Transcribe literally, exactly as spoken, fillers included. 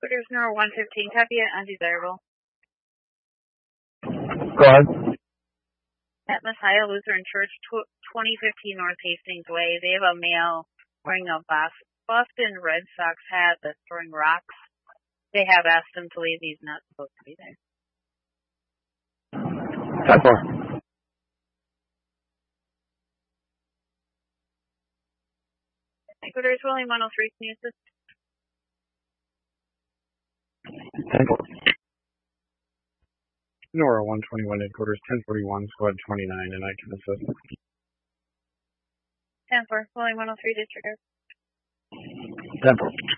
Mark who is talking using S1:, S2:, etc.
S1: Equators number one fifteen, copy it, undesirable.
S2: Go ahead.
S1: At Messiah Lutheran Church, twenty fifteen North Hastings Way, they have a male wearing a Boston Red Sox hat that's throwing rocks. They have asked him to leave. He's not supposed to be there.
S2: ten four.
S1: Equators William one oh three, can you assist?
S2: ten four.
S3: Nora one twenty-one, headquarters ten forty-one, squad twenty-nine, and I can assist.
S1: ten four, William one oh three, disregard.
S2: ten four.